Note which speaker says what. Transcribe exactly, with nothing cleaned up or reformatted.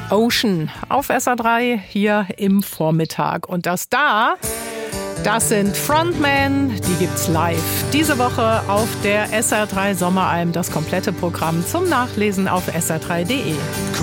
Speaker 1: Ocean auf S R drei hier im Vormittag. Und das da, das sind Frontman, die gibt's live. Diese Woche auf der S R drei Sommeralm, das komplette Programm zum Nachlesen auf S R drei punkt de.